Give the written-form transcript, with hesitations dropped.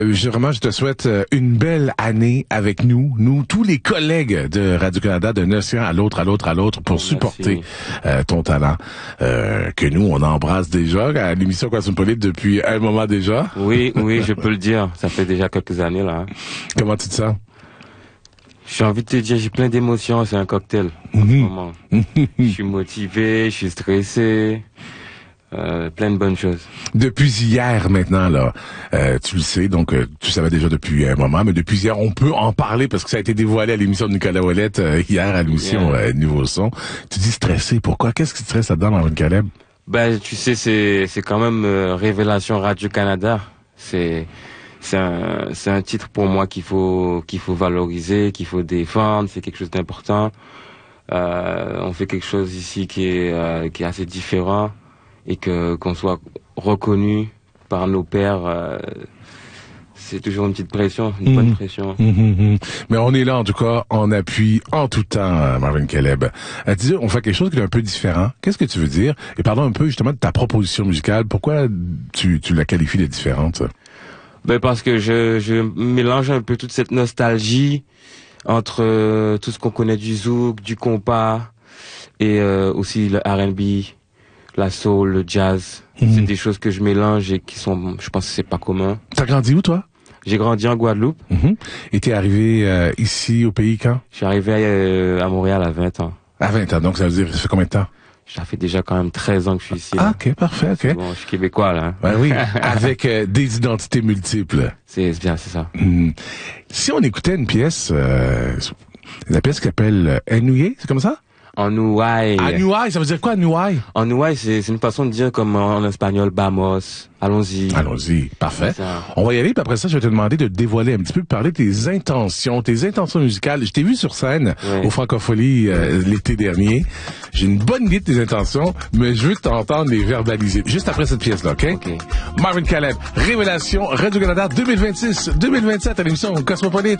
Vraiment, je te souhaite une belle année avec nous, tous les collègues de Radio-Canada, d'un océan à l'autre, pour supporter ton talent, que nous, on embrasse déjà à l'émission Cosmopolite depuis un moment déjà. Oui, je peux le dire. Ça fait déjà quelques années, là. Comment tu te sens? J'ai envie de te dire, j'ai plein d'émotions, c'est un cocktail en ce moment. Je suis motivé, je suis stressé. Plein de bonnes choses. Depuis hier maintenant, là, tu le sais, donc tu savais déjà depuis un moment, mais depuis hier, on peut en parler parce que ça a été dévoilé à l'émission de Nicolas Ouellette hier à l'émission Nouveau Son. Tu dis stressé, pourquoi? Qu'est-ce qui te stresse là-dedans, Marvin Caleb? Ben, tu sais, c'est quand même Révélation Radio-Canada. C'est un titre pour moi qu'il faut valoriser, qu'il faut défendre. C'est quelque chose d'important. On fait quelque chose ici qui est assez différent. Et qu'on soit reconnu par nos pairs, c'est toujours une petite pression, une bonne pression. Mais on est là, en tout cas, en appui, en tout temps, Marvin Caleb. Dis, on fait quelque chose qui est un peu différent. Qu'est-ce que tu veux dire? Et parlons un peu, justement, de ta proposition musicale. Pourquoi tu la qualifies de différente? Ben, parce que je mélange un peu toute cette nostalgie entre tout ce qu'on connaît du zouk, du compas, et aussi le R&B, la soul, le jazz. C'est des choses que je mélange et qui sont, je pense que c'est pas commun. T'as grandi où, toi? J'ai grandi en Guadeloupe. Et t'es arrivé ici au pays quand? Je suis arrivé à Montréal à 20 ans. À 20 ans, donc ça veut dire, ça fait combien de temps? Ça fait déjà quand même 13 ans que je suis ici. Ah, ok, parfait, ok. Bon, je suis québécois, là. Ben oui, avec des identités multiples. C'est bien, c'est ça. Si on écoutait une pièce, la pièce qui s'appelle Ennuyé, c'est comme ça? Ennuyé. Ennuyé, ça veut dire quoi, ennuyé? Ennuyé, c'est une façon de dire comme en espagnol, vamos. Allons-y. Allons-y, parfait. On va y aller, puis après ça, je vais te demander de dévoiler un petit peu, de parler de tes intentions musicales. Je t'ai vu sur scène au Francophonie l'été dernier. J'ai une bonne idée de tes intentions, mais je veux t'entendre les verbaliser. Juste après cette pièce-là, OK? Marvin Caleb, Révélation, Radio-Canada 2026-2027 à l'émission Cosmopolite.